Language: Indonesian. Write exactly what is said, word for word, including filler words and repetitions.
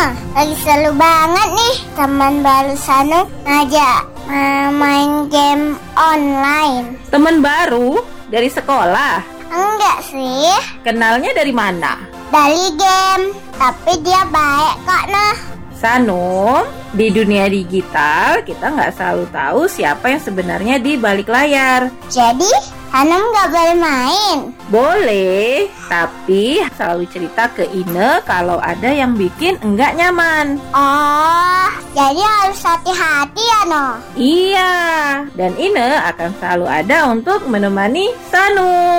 lagi seru banget nih. Teman baru Sanu ngajak uh, main game online. Teman baru dari sekolah? Enggak sih, Kenalnya dari mana? dari game. Tapi dia baik kok nah. Sanum, di dunia digital kita nggak selalu tahu siapa yang sebenarnya di balik layar. Jadi Hanum nggak boleh main. Boleh, tapi selalu cerita ke Ine kalau ada yang bikin enggak nyaman. Oh, jadi harus hati-hati ya no. Iya, dan Ine akan selalu ada untuk menemani Sanum.